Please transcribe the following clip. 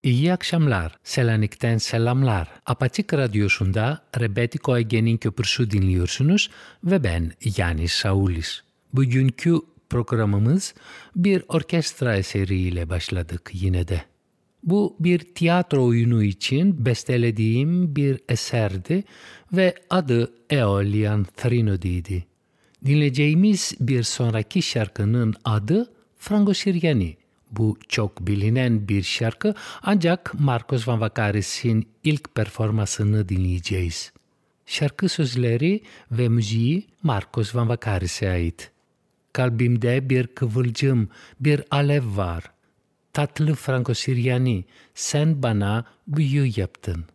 İyi akşamlar, Selanik'ten selamlar. Apaçık Radyosu'nda Rebetiko Ege'nin Köprüsü dinliyorsunuz ve ben Yanis Saulis. Bugünkü programımız bir orkestra eseriyle başladık yine de. Bu bir tiyatro oyunu için bestelediğim bir eserdi ve adı Aeolian Threnody. Dinleyeceğimiz bir sonraki şarkının adı Franco Siriani. Bu çok bilinen bir şarkı ancak Marcos Van Vakaris'in ilk performansını dinleyeceğiz. Şarkı sözleri ve müziği Marcos Van Vakaris'e ait. Kalbimde bir kıvılcım, bir alev var. Tatlı Franco Siriani, sen bana büyü yaptın.